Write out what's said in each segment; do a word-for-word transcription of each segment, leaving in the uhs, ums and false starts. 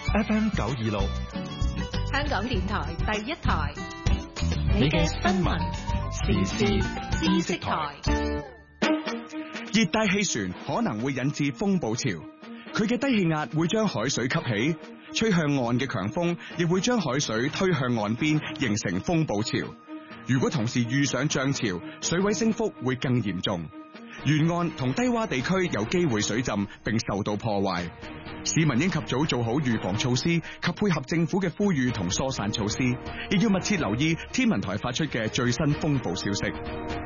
F M 九二六， 香港電台第一台， 你嘅新聞時事知識台。 熱帶氣旋可能會引致風暴潮，佢嘅低氣壓會將海水吸起，吹向岸嘅強風亦會將海水推向岸邊，形成風暴潮。如果同時遇上漲潮，水位升幅會更嚴重，沿岸同低洼地區有機會水浸並受到破壞。市民應及早做好預防措施及配合政府嘅呼籲同疏散措施，亦要密切留意天文台發出嘅最新風暴消息。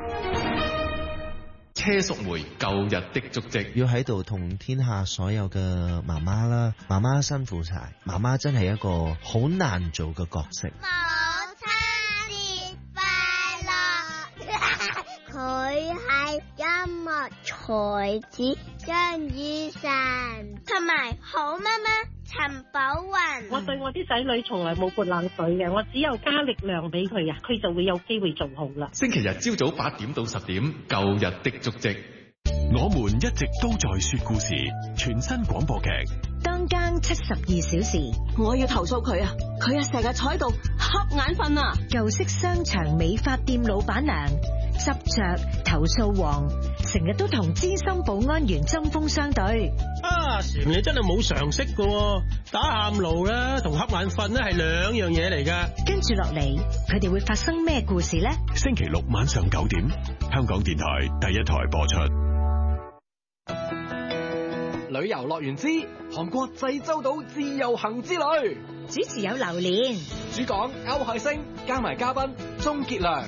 車淑梅舊日的足跡， 要喺度同天下所有嘅媽媽啦，媽媽辛苦晒，媽媽真係一個好難做嘅角色。 母親節快樂！佢係音樂才子張雨晨，同埋好媽媽陳寶雲。 我對我啲仔女從來冇潑冷水嘅，我只有加力量俾佢啊，佢就會有機會做好啦。 星期日朝早八點到十點，舊日的足跡。 我們一直都在說故事，全新廣播劇。 當更七十二小時， 我要投訴佢啊！佢啊成日坐喺度瞌眼瞓啊！ 舊式商場美髮店老闆娘執着投訴王，成日都同資深保安員針鋒相對。 啊，禪你真係冇常識㗎，打喊路啦同瞌眼瞓咧係兩樣嘢嚟噶。 跟住落嚟，佢哋會發生咩故事呢？ 星期六晚上九點，香港電台第一台播出。 旅遊樂園之韓國濟州島自由行之旅， 主持有榴蓮， 主講歐海星，加埋嘉賓鍾傑良。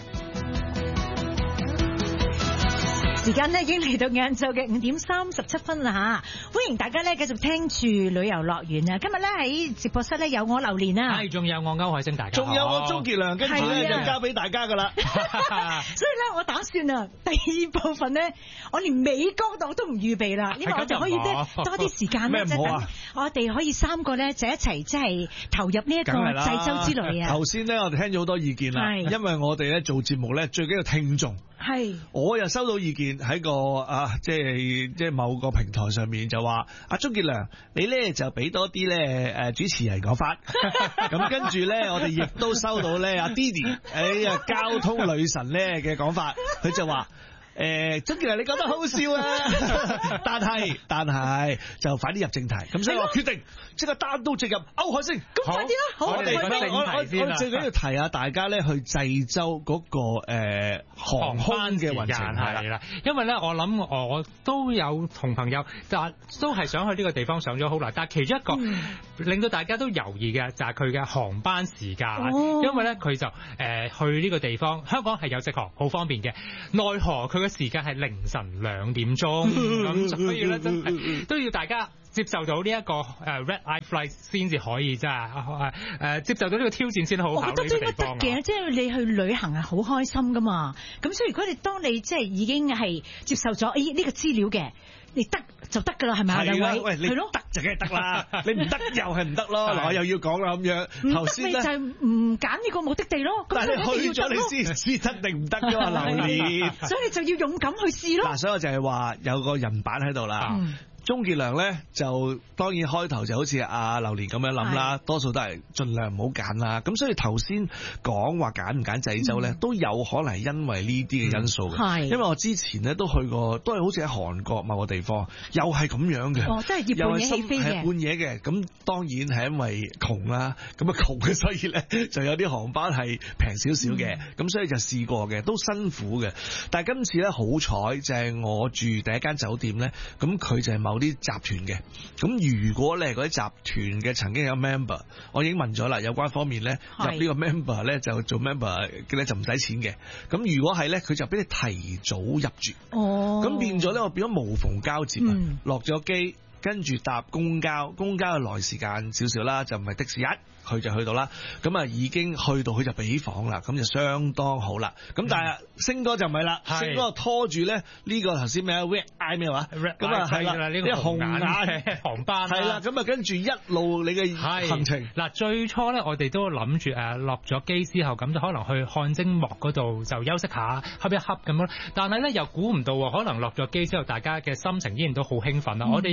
時間呢已經嚟到晏晝嘅五點三十七分啦吓，歡迎大家咧繼續聽住旅遊樂園啊！今日咧喺直播室咧有我榴蓮啊， 係仲有我歐海星，大家仲有我鍾傑良，跟住咧就交俾大家噶啦。 所以咧我打算啊，第二部分咧我連美歌度都唔預備啦，因為我就可以咧多啲時間咧，即係等我哋可以三個咧就一齊即係投入呢一個濟州之旅啊！ 頭先咧我哋聽咗好多意見啦，因為我哋咧做節目咧最緊要聽眾。 係， 我又收到意見喺個啊，即係即係某個平台上面就話阿鍾傑良，你咧就俾多啲咧誒主持人講法，咁跟住咧我哋亦都收到咧阿 Didi 誒啊交通女神咧嘅講法，佢就話。誒，鍾傑良，你講得好笑啊！但係但係就快啲入正題，咁所以我決定即刻單刀直入歐海星。 咁快啲啦！好， 我哋我哋我最緊要提下大家咧去濟州嗰個誒航空嘅運程係啦， 因為咧我諗我我都有同朋友，但都係想去呢個地方上咗好耐，但係其中一個令到大家都猶豫嘅就係佢嘅航班時間，因為咧佢就誒去呢個地方，香港係有直航，好方便嘅，奈何佢嘅時間係凌晨兩點鐘，咁所以咧真係都要大家接受到呢一個誒 Red Eye Flight 先至可以真係誒接受到呢個挑戰先好考慮呢個地方。我覺得都應該得嘅，即係你去旅行係好開心噶嘛。咁所以如果你當你即係已經係接受咗誒呢個資料嘅，你得就得㗎啦，係咪啊？兩位， 喂，你得就梗係得啦，你唔得又係唔得咯。嗱，我又要講啦咁樣。頭先咧就係唔揀呢個目的地咯。 但係你去咗你先知得定唔得㗎嘛，榴蓮。 所以你就要勇敢去試咯。 嗱，所以我就係話有個人版喺度啦。鍾傑良咧就當然開頭就好似阿榴蓮咁樣諗啦，多數都係盡量唔好揀啦。咁所以頭先講話揀唔揀濟州咧，嗯、都有可能係因為呢啲嘅因素嘅。係、嗯，因為我之前咧都去過，都係好似喺韓國某個地方，又係咁樣嘅。哦，即係要半夜起飛嘅。係半夜嘅，咁當然係因為窮啦，咁啊窮嘅，所以咧就有啲航班係平少少嘅，咁、嗯、所以就試過嘅，都辛苦嘅。但係今次咧好彩就係我住第一間酒店咧，咁佢就係某啲集團嘅，咁如果你係嗰啲集團嘅曾經有 member， 我已經問咗啦，有關方面咧入呢個 member 咧就做 member 嘅咧就唔使錢嘅，咁如果係咧佢就俾你提早入住，哦，咁變咗咧我變咗無縫交接啊，落咗機跟住搭公交，公交嘅來時間少少啦，就唔係的士一去就去到啦，咁啊已經去到佢就俾房啦，咁就相當好啦。咁但係星哥就唔係啦，星哥拖住咧呢個頭先咩啊 Red Eye 咩話，咁啊係啦，呢個紅眼航班係啦，咁啊跟住一路你嘅行程。嗱最初咧我哋都諗住誒落咗機之後咁就可能去汗蒸幕嗰度就休息下，瞌一瞌咁樣，但係咧又估唔到可能落咗機之後大家嘅心情依然都好興奮啦，我哋又覺得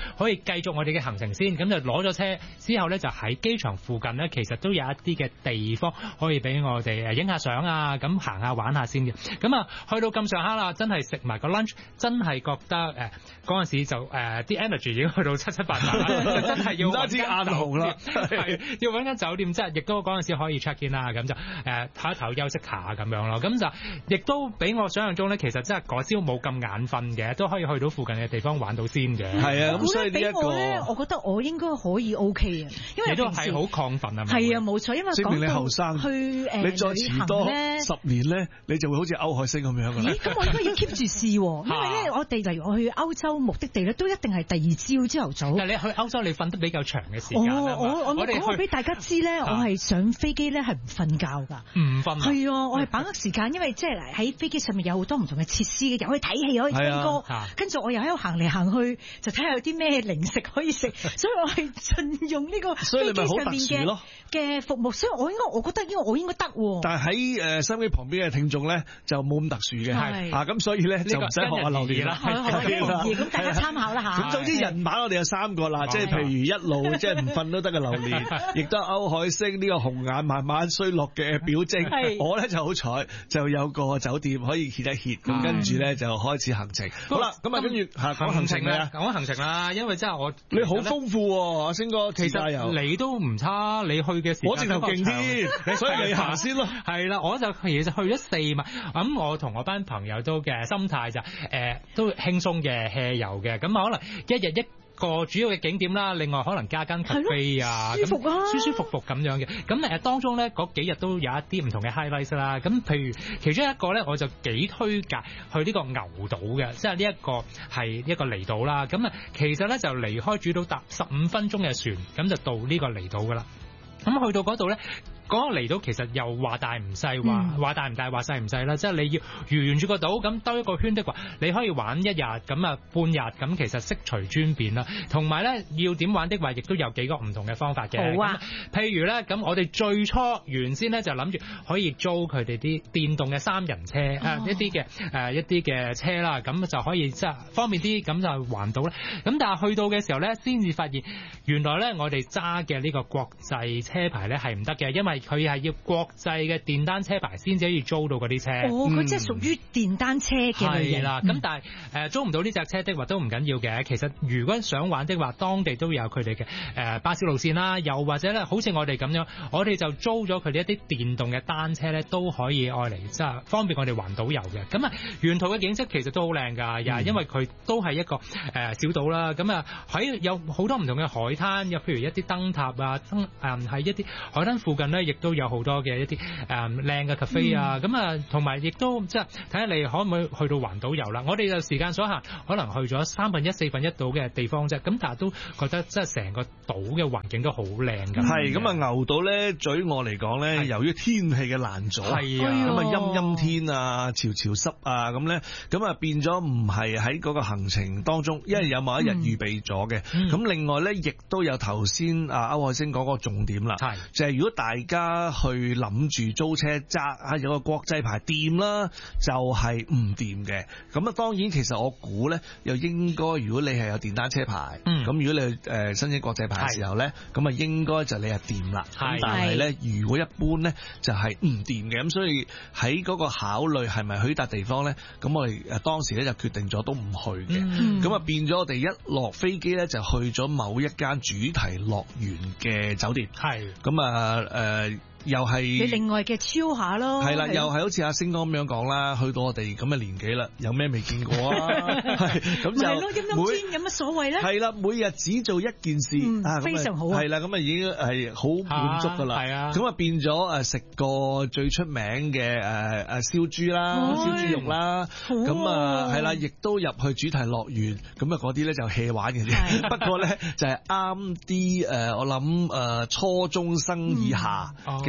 可以繼續我哋嘅行程先。咁就攞咗車之後咧，就喺機場附近咧，其實都有一啲嘅地方可以俾我哋誒影下相啊，咁行下玩下先嘅。咁啊，去到咁上下啦，真係食埋個 lunch，真係覺得誒嗰陣時就誒啲、呃、energy 已經去到七七八八啦，真係要揾間酒店，係要揾間酒店，即係亦都嗰陣時可以 check in 啦，咁就誒唞一唞休息下咁樣咯。咁就亦都比我想象中咧，其實真係嗰朝冇咁眼瞓嘅，都可以去到附近嘅地方玩到先嘅。 係啊，咁所以呢、這、一個咧，我覺得我應該可以 OK 啊，因為你都係好亢奮啊。 係啊，冇錯，因為證明你後生去誒、呃、 你再遲多十年咧，你就會好似歐海星咁樣㗎啦。 咁我應該要 keep 住試，因為咧我哋例如我去歐洲目的地咧，都一定係第二朝朝頭早。 但係你去歐洲，你瞓得比較長嘅時間。 我我我講我俾大家知咧，我係上飛機咧係唔瞓覺㗎。 唔瞓。 係啊，我係把握時間，因為即係喺飛機上面有好多唔同嘅設施嘅，又可以睇戲，可以聽歌，跟住我又喺度行嚟行去，就睇下有啲咩零食可以食，所以我係盡用呢個飛機上面嘅嘅服務，所以我應該我覺得因為我應該得喎。 但係喺誒收音機旁邊嘅聽眾咧就冇咁特殊嘅，係啊咁所以咧就唔使學下榴蓮啦， 咁大家參考啦嚇。 咁總之人版我哋有三個啦，即係譬如一路即係唔瞓都得嘅榴蓮，亦都係歐海星呢個紅眼慢慢衰落嘅表徵。我咧就好彩就有個酒店可以歇一歇，咁跟住咧就開始行程。好啦，咁啊跟住嚇講行程啦， 講行程啦，因為真係我你好豐富喎，阿星哥， 其實你都唔差，你去嘅時間我直頭勁啲，所以你行先咯。 係啦，我就其實去咗四晚，咁我同我班朋友都嘅心態就誒、呃、都輕鬆嘅 hea 遊嘅，咁可能一日一個主要嘅景點啦，另外可能加間咖啡啊， 舒服啊， 舒舒服服咁樣嘅。咁誒當中咧嗰幾日都有一啲唔同嘅 highlights 啦。咁譬如其中一個咧，我就幾推介去呢個牛島嘅，即係呢一個係一個離島啦。咁啊，其實咧就離開主島搭十五分鐘嘅船，咁就到呢個離島噶啦。咁去到嗰度咧。嗰個離島其實又話大唔細，話話大唔大，話細唔細啦。即係你要沿住個島咁兜一個圈的話，你可以玩一日咁啊半日咁，其實悉隨尊便啦。同埋咧要點玩的話，亦都有幾個唔同嘅方法嘅。 好啊， 譬如咧咁，我哋最初原先咧就諗住可以租佢哋啲電動嘅三人車，哦呃、一啲嘅誒一啲嘅車啦，咁就可以即係方便啲，咁就環島咧。咁但係去到嘅時候咧，先至發現原來咧我哋揸嘅呢個國際車牌咧係唔得嘅，因為佢係要國際嘅電單車牌先至可以租到嗰啲車。 哦，佢即係屬於電單車嘅類型。係啦，咁、嗯、但係誒、呃、租唔到呢隻車的話都唔緊要嘅。其實如果想玩的話，當地都有佢哋嘅誒巴士路線啦，又或者咧，好似我哋咁樣，我哋就租咗佢哋一啲電動嘅單車咧，都可以愛嚟即係方便我哋環島遊嘅。咁啊，沿途嘅景色其實都好靚㗎，又、嗯、係因為佢都係一個誒、呃、小島啦。咁啊喺有好多唔同嘅海灘，又譬如一啲燈塔啊，燈誒喺一啲海灘附近咧，亦都有好多嘅一啲誒靚嘅 cafe 啊，咁啊同埋亦都即係睇下你可唔可以去到環島遊啦。我哋就時間所限，可能去咗三分一、四分一島嘅地方啫。咁但係都覺得即係成個島嘅環境都好靚㗎。 係咁啊，牛島咧，對我嚟講咧，由於天氣嘅難阻，係啊，咁啊陰陰天啊、潮潮濕啊咁咧，咁啊變咗唔係喺嗰個行程當中，因為有某一日預備咗嘅。咁、嗯、另外咧，亦都有頭先啊歐海星講嗰個重點啦，係就係、是、如果大家去諗住租車揸啊，有個國際牌掂啦，就係唔掂嘅。咁啊，當然其實我估咧，又應該如果你係有電單車牌，咁、嗯、如果你去誒申請國際牌嘅時候咧，咁啊應該就你係掂啦。咁但係咧，如果一般咧就係唔掂嘅。咁所以喺嗰個考慮係咪去呢笪地方咧，咁我哋誒當時咧就決定咗都唔去嘅。咁、嗯、啊變咗我哋一落飛機咧就去咗某一間主題樂園嘅酒店。係咁啊誒。呃又係你另外嘅超下咯， 係啦，又係好似阿星哥咁樣講啦，去到我哋咁嘅年紀啦，有咩未見過啊？係咁就係咯，陰陰天有乜所謂咧？ 係啦，每日只做一件事， 嗯啊、非常好、啊。 係啦，咁啊已經係好滿足噶啦。係啊，咁啊變咗誒食個最出名嘅誒誒燒豬啦、燒豬肉啦，咁啊係啦，亦都入去主題樂園，咁啊嗰啲咧就 hea 玩嘅啫。不過咧就係啱啲誒，我諗誒初中生以下嘅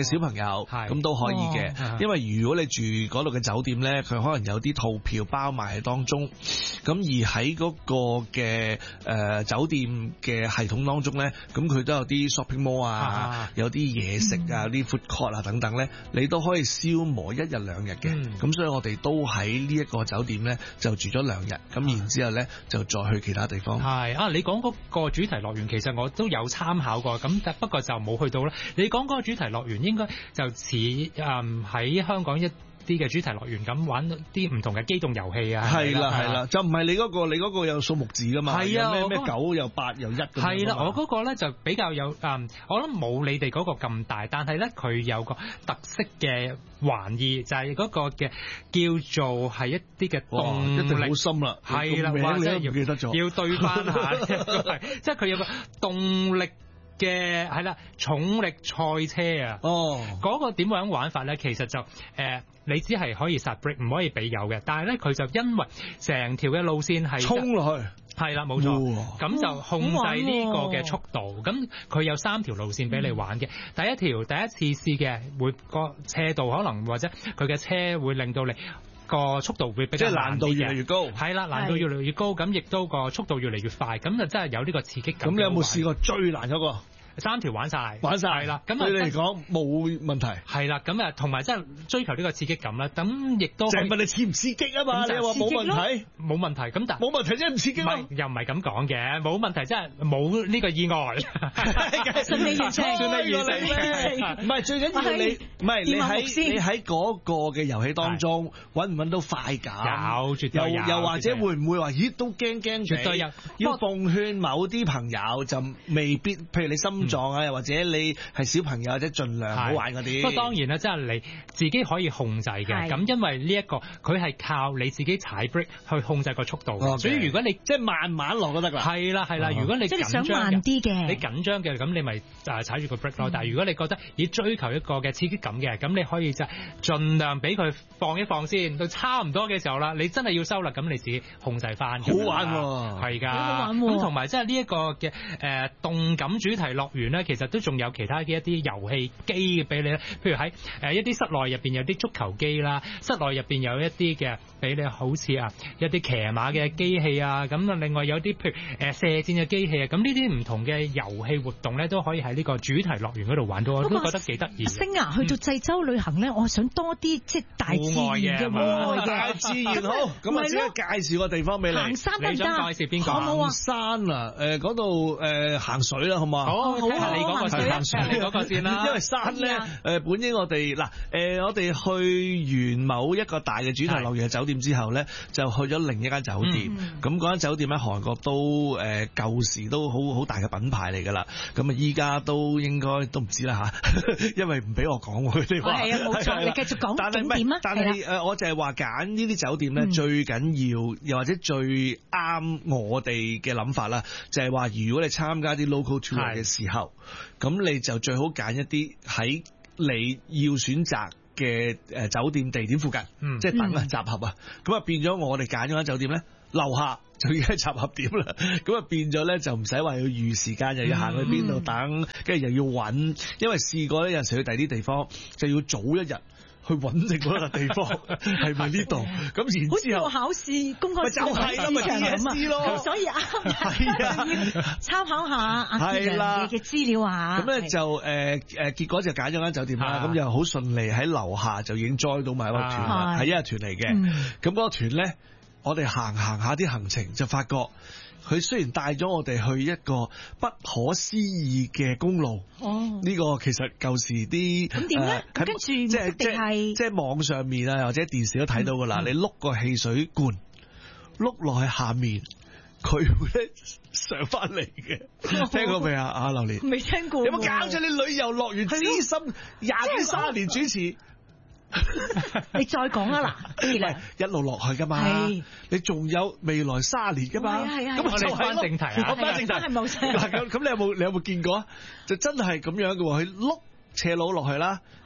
嘅小朋友，咁都可以嘅。因為如果你住嗰度嘅酒店咧，佢可能有啲套票包埋喺當中，咁而喺嗰個嘅誒、呃、酒店嘅系統當中咧，咁佢都有啲 shopping mall 啊，有啲嘢食啊，啲 food court 啊等等咧，你都可以消磨一日兩日嘅。咁、嗯、所以我哋都喺呢一個酒店咧就住咗兩日，咁然之後咧就再去其他地方。 係啊，你講嗰個主題樂園其實我都有參考過，咁不過就冇去到啦。你講嗰個主題樂園應該就似誒喺香港一啲嘅主題樂園咁玩啲唔同嘅機動遊戲啊。 係啦係啦，就唔係你嗰、嗰個，你嗰個有數目字噶嘛？係啊，咩咩九又八又一咁。 係啦，我嗰個咧就比較有誒、嗯，我諗冇你哋嗰個咁大，但係咧佢有個特色嘅玩意，就係、是、嗰個嘅叫做係一啲嘅動力。一定好深啦，係啦，或者要記得咗，要對翻下，即係佢有個動力嘅係啦，重力賽車啊。哦，嗰、嗰個點樣玩法咧？其實就誒。呃你只係可以剎 brake， 唔可以俾油嘅。但係咧，佢就因為成條嘅路線係衝落去， 係啦，冇錯。咁就控制呢個嘅速度。咁佢有三條路線俾你玩嘅、嗯。第一條第一次試嘅會個斜度可能或者佢嘅車會令到你個速度會比較難，即係難度越嚟越高。係啦，難度越嚟越高，咁亦都個速度越嚟越快，咁就真係有呢個刺激感。 咁你有冇試過最難嗰個？ 三條玩晒， 玩晒係啦。咁對你嚟講冇問題。 係啦，咁啊，同埋即係追求呢個刺激感啦。咁亦都淨係問你刺唔刺激啊嘛？你話冇問題， 冇問題。咁但冇問題即係唔刺激咯。 又唔係咁講嘅，冇問題即係冇呢個意外。 順利完成， 順利完成。唔係最緊要你，唔係你喺你喺嗰個嘅遊戲當中揾唔揾到快感？ 有，絕對有。 又又或者會唔會話咦都驚驚？ 絕對有。 要奉勸某啲朋友就未必，譬如你心臟啊，又、嗯、或者你係小朋友，或者盡量唔好玩嗰啲。 不過當然啦，即係你自己可以控制嘅。咁因為呢、這、一個佢係靠你自己踩 brake 去控制個速度。Okay. 所以如果你即係慢慢落都得㗎。係啦係啦，如果你緊張嘅，即係想慢啲嘅，你緊張嘅咁你咪誒踩住個 brake 咯。但係如果你覺得要追求一個嘅刺激感嘅，咁你可以就盡量俾佢放一放先，到差唔多嘅時候啦，你真係要收啦，咁你自己控制翻。 好玩喎， 係㗎。 好玩喎。 咁同埋即係呢一個嘅誒、呃、動感主題樂園咧，其實都仲有其他嘅一啲遊戲機俾你咧，譬如喺誒一啲室內入邊有啲足球機啦，室內入邊有一啲嘅俾你好似啊一啲騎馬嘅機器啊，咁啊另外有啲譬如誒射箭嘅機器啊，咁呢啲唔同嘅遊戲活動咧都可以喺呢個主題樂園嗰度玩到，我都覺得幾得意。 星啊，去到濟州旅行咧、嗯，我想多啲即係大自然嘅戶外嘅大自然好，咁啊只係介紹個地方俾你。 行山得唔得？ 你想介紹邊個？ 行山啊，誒嗰度誒行水啦，好嘛？ 好，好啊，你嗰個先，你嗰個先啦。 因為山咧，誒、呃、本應我哋嗱，誒、呃、我哋去完某一個大嘅主題樂園嘅酒店之後咧，就去咗另一間酒店。咁嗰間酒店喺韓國都誒舊、呃、時都好好大嘅品牌嚟㗎啦。咁啊依家都應該都唔知啦嚇，因為唔俾我講佢哋話。 係啊，冇錯，你繼續講景點啊。 但係誒，我就係話揀呢啲酒店咧、嗯，最緊要又或者最啱我哋嘅諗法啦，就係、是、話如果你參加啲 local tour 嘅時候，咁你就最好揀一啲喺你要選擇嘅誒酒店地點附近，嗯、即係等啊集合啊，咁啊變咗我哋揀咗間酒店咧，樓下就已經係集合點啦，咁啊變咗咧就唔使話要預時間，又要行去邊度等，跟、嗯、住又要揾，因為試過咧有陣時去第啲地方就要早一日去揾正嗰個地方係咪呢度？咁然之後考試公開就係啦，咪 D S E 咯， 所以啱係啊，參考下阿傑良嘅資料啊。 咁咧就誒誒，結果就揀咗間酒店啦。咁又好順利喺樓下就已經 join 到埋一個團啦，係一日團嚟嘅。咁、嗯、嗰個團咧，我哋行行下啲行程就發覺。佢雖然帶咗我哋去一個不可思議嘅公路，哦，呢、這個其實舊時啲咁點咧？跟住即係即係即係網上面啊，或者電視都睇到噶啦、嗯。你碌個汽水罐碌落去下面，佢會上翻嚟嘅。聽過未啊？阿榴蓮未聽過。 有冇搞咗？你旅遊樂園資深廿幾三十年主持。 你再講啊嗱， 一路落去噶嘛，你仲有未來卅年噶嘛，咁我哋翻正題啊，我翻正題，嗱咁咁你有冇你有冇見過啊？就真係咁樣嘅喎，佢碌斜路落去啦，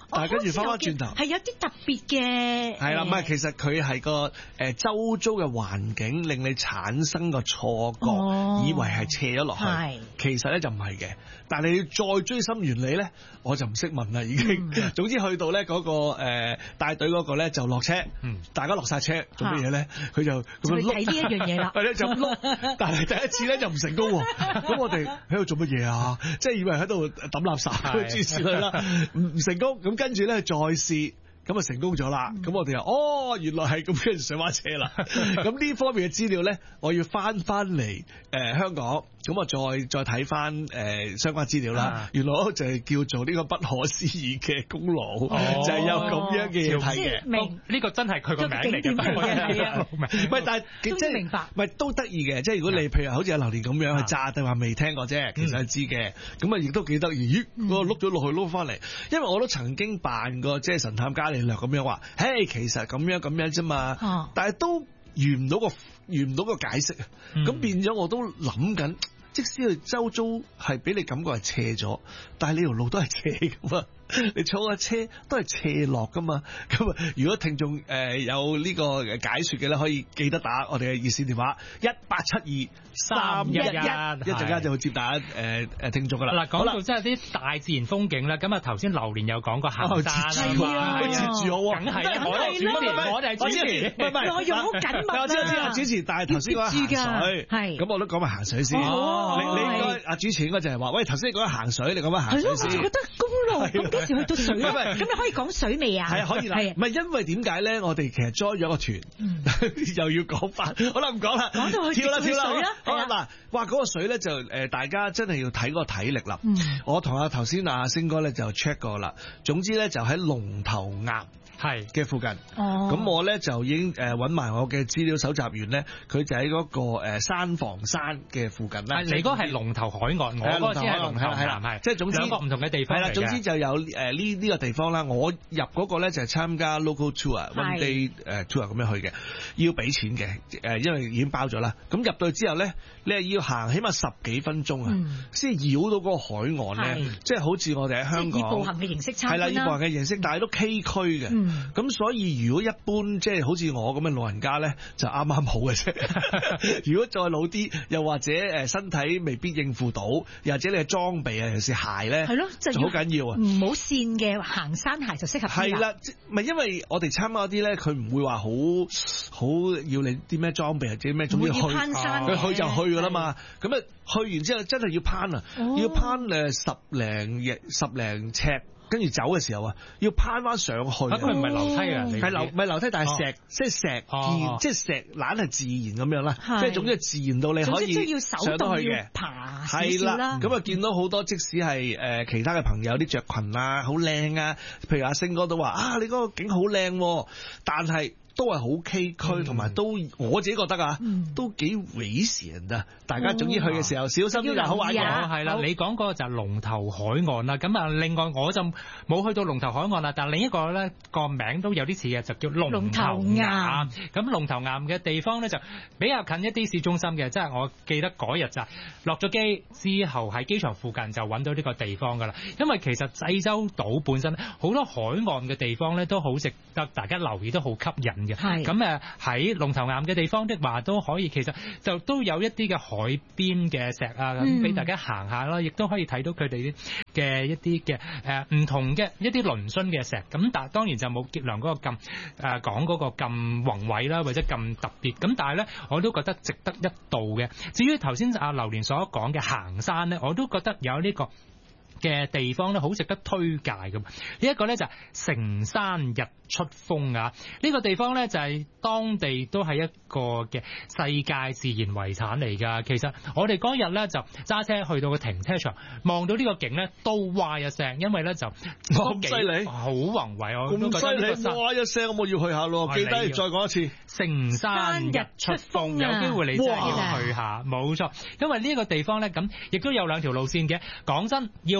但係跟住翻翻轉頭係有啲特別嘅。 係啦，唔係其實佢係個誒周遭嘅環境令你產生個錯覺，哦、以為係斜咗落去，係其實咧就唔係嘅。但係你要再追尋原理咧，我就唔識問啦已經。嗯、總之去到咧嗰個誒帶隊嗰個咧就落車，嗯、大家落晒車做乜嘢咧？佢就咁樣碌睇呢一樣嘢啦，係咧就碌。但係第一次咧就唔成功，咁我哋喺度做乜嘢啊？即係以為喺度抌垃圾諸如此類啦，唔唔成功。咁跟住咧再試。咁啊成功咗啦！咁、嗯、我哋又哦，原來係咁跟住上馬車啦。咁呢方面嘅資料咧，我要翻翻嚟誒香港，咁我再再睇翻誒相關資料啦。啊、原來就係叫做呢個不可思議嘅功勞，哦、就係有咁樣嘅嘢睇嘅。 明呢個真係佢個名嚟嘅，唔係但係即係明白，唔係都得意嘅。即係如果你譬如好似阿榴蓮咁樣去炸，定話未聽過啫，其實係知嘅。咁啊亦都幾得意。咦，我碌咗落去碌翻嚟，因為我都曾經扮過即係神探伽利略咁樣話，嘿，其實咁樣咁樣啫嘛，啊、但係都遇唔到個遇唔到個解釋啊，咁、嗯、變咗我都諗緊，即使佢周遭係俾你感覺係斜咗，但係呢條路都係斜噶嘛。你坐架車都係斜落噶嘛，咁啊如果聽眾誒有呢個解說嘅咧，可以記得打我哋嘅熱線電話一八七二三一一，一陣間就會接大家誒誒聽眾噶啦。嗱，講到即係啲大自然風景啦，咁啊頭先榴蓮有講過行山啊，佢接住我，梗係我哋主持，我哋係主持，唔係唔係，內容好緊密啊。我知我知啊，主持，但係頭先講行水，係咁我都講埋行水先。你你應該阿主持應該就係話，喂頭先你講行水，你講翻行水先。係咯，我覺得公路。幾時去到水咧？咁你可以講水未啊？係啊，可以啦。唔係因為點解咧？我哋其實 join 咗個團，嗯、又要講翻。好啦，唔講啦，講到去跳啦跳啦。好啦，嗱，哇嗰個水咧就誒，大家真係要睇嗰個體力啦。嗯、我同阿頭先阿星哥咧就 check 過啦。總之咧就喺龍頭岩。係嘅附近，哦，咁我咧就已經誒揾埋我嘅資料搜集員咧，佢就喺嗰個誒山房山嘅附近啦。你嗰個係龍頭海岸，我嗰個先係龍頭岩，係即係總之兩個唔同嘅地方。係啦，總之就有誒呢呢個地方啦。我入嗰個咧就係參加 local tour，one day 誒 tour 咁樣去嘅，要俾錢嘅誒，因為已經包咗啦。咁入到去之後咧，你係要行起碼十幾分鐘啊，先繞到嗰個海岸咧，即係好似我哋喺香港以步行嘅形式參觀啦。係啦，以步行嘅形式，但係都崎嶇嘅。咁、嗯、所以如果一般即係好似我咁嘅老人家咧，就啱啱好嘅啫。如果再老啲，又或者誒身體未必應付到，又或者你嘅裝備啊，尤其是鞋咧，係咯，就好緊要啊。唔好跣嘅行山鞋就適合。係啦，唔係因為我哋參加啲咧，佢唔會話好好要你啲咩裝備或者咩，總之去攀山，佢去就去噶啦嘛。咁啊去完之後真係要攀啊，哦、要攀誒十零日十零尺。跟住走嘅時候啊，要攀翻上去。佢唔係樓梯啊，係樓唔係樓梯，但係石，即係石見，即係石懶係自然咁樣啦。即係總之係自然到你可以上到去嘅。爬係啦，咁啊見到好多即使係誒其他嘅朋友啲着裙啊，好靚啊。譬如阿星哥都話啊，你嗰個景好靚，但係都係好崎嶇，同埋都我自己覺得啊，都幾危險啊！大家總之去嘅時候小心啲就好玩嘅。係啦，你講嗰個就係龍頭海岸啦。咁啊，另外我就冇去到龍頭海岸啦，但係另一個咧個名都有啲似嘅，就叫龍頭岩。咁龍頭岩嘅地方咧就比較近一啲市中心嘅，即係我記得嗰日就落咗機之後喺機場附近就揾到呢個地方㗎啦。因為其實濟州島本身好多海岸嘅地方咧都好值得大家留意，都好吸引。係咁誒，喺龍頭岩嘅地方的話都可以，其實就都有一啲嘅海邊嘅石啊，咁俾大家行下啦，亦都可以睇到佢哋嘅一啲嘅誒唔同嘅一啲嶙峋嘅石。咁但係當然就冇傑良嗰個咁誒講嗰個咁宏偉啦，或者咁特別。咁但係咧，我都覺得值得一到嘅。至於頭先阿榴蓮所講嘅行山咧，我都覺得有呢個嘅地方咧，好值得推介㗎。呢一個咧就係成山日出峰啊！呢個地方咧就係當地都係一個嘅世界自然遺產嚟㗎。其實我哋嗰日咧就揸車去到個停車場，望到呢個景咧都哇一聲，因為咧就咁犀利，好宏偉啊！咁犀利，哇一聲，我要去下咯。記得再講一次，成山日出峰，有機會你真係要去下，冇錯。因為呢個地方咧咁，亦都有兩條路線嘅。講真，要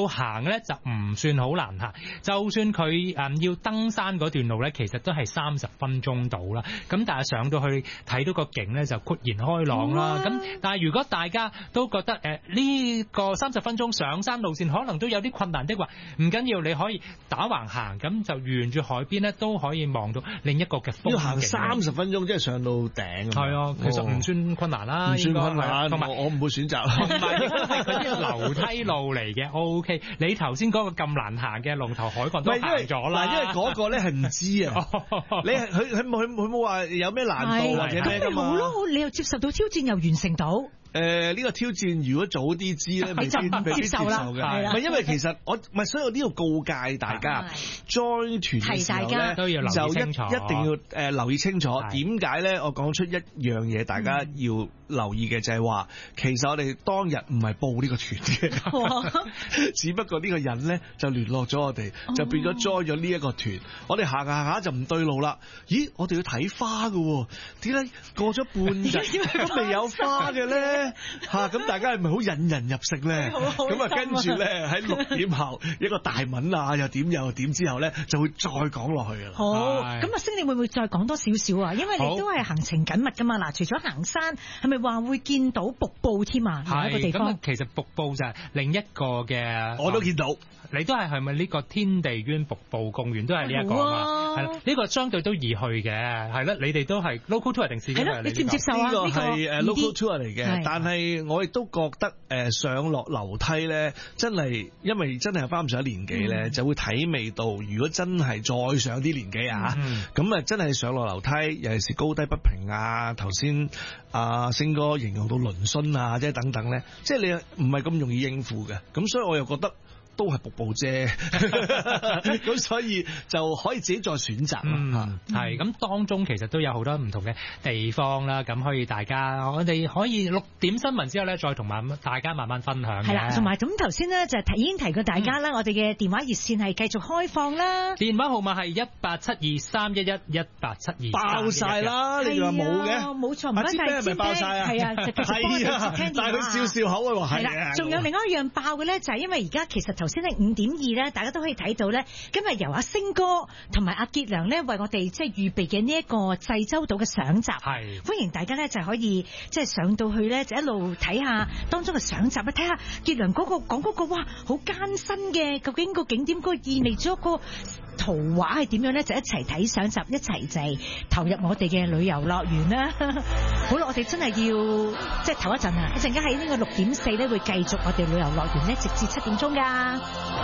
路行咧就唔算好難行，就算佢誒要登山嗰段路咧，其實都係三十分鐘到啦。咁但係上到去睇到個景咧就豁然開朗啦。咁但係如果大家都覺得誒呢個三十分鐘上山路線可能都有啲困難的話，唔緊要，你可以打橫行，咁就沿住海邊咧都可以望到另一個嘅風景。 要行三十分鐘，即係上到頂。 係啊，其實唔算困難啦， 唔算困難。 同埋我唔會選擇。 同埋應該係嗰啲樓梯路嚟嘅。O K， 你頭先嗰個咁難行嘅龍頭海岸都行咗啦。 嗱，因為嗰個咧係唔知啊。你係佢佢冇佢冇話有咩難度或者咩㗎嘛？ 好咯，你又接受到挑戰，又完成到。 誒、呃、呢、這個挑戰如果早啲知咧，未必未必接受嘅。唔係因為其實我唔係，所以我呢度告誡大家，join 團嘅時候咧就一一定要誒、呃、留意清楚。點解咧？我講出一樣嘢，大家要留意嘅就係話，其實我哋當日唔係報呢個團嘅，只不過呢個人咧就聯絡咗我哋，就變咗 join 咗呢一個團。我哋行下下就唔對路啦。咦？我哋要睇花嘅，點解過咗半日都未有花嘅咧？吓咁、啊、大家係咪好引人入勝咧？咁啊跟住咧喺六點後一個大文啊又點又點之後咧就會再講落去噶啦。 好，咁阿星你會唔會再講多少少啊？因為你都係行程緊密噶嘛。嗱，除咗行山，係咪話會見到瀑布添啊？另一個地方。 咁其實瀑布就係另一個嘅， 我都見到。 你都係係咪呢個天地淵瀑布公園都係呢一個啊嘛？係啦，呢個相對都易去嘅，係啦，你哋都係 local tour 定試嘅？係咯， 你接唔接受啊？ 呢個係誒 local tour 嚟嘅，但係我亦都覺得誒上落樓梯咧，真係因為真係翻唔上年紀咧，就會體味到。如果真係再上啲年紀啊，咁啊真係上落樓梯，尤其是高低不平啊，頭先阿星哥形容到嶙峋啊，即係等等咧，即係你唔係咁容易應付嘅。咁所以我又覺得。都係瀑布啫，咁所以就可以自己再選擇啦。 係、嗯、咁當中其實都有好多唔同嘅地方啦，咁可以大家我哋可以六點新聞之後咧，再同埋大家慢慢分享。 係啦，同埋咁頭先咧就提已經提過大家啦、嗯，我哋嘅電話熱線係繼續開放啦， 電話號碼係一八七二三一一一八七二。 爆晒啦！你話冇嘅， 冇錯，唔該晒。 係咪爆晒啊？ 係啊，就繼續幫佢接聽電話。 但係佢笑笑口啊，話係啦，仲有另外一樣爆嘅咧，就係因為而家其實頭先係五點二咧，大家都可以睇到咧。今日由阿星哥同埋阿傑良咧，為我哋即係預備嘅呢一個濟州島嘅相集，係歡迎大家咧就可以即係上到去咧，就一路睇下當中嘅相集，睇下傑良嗰個講嗰個哇好艱辛嘅，究竟個景點嗰個意味咗個圖畫係點樣咧？就一齊睇相集，一齊就係投入我哋嘅旅遊樂園啦。好啦，我哋真係要即係唞一陣啊！一陣間喺呢個六點四咧會繼續我哋旅遊樂園咧，直至七點鐘噶。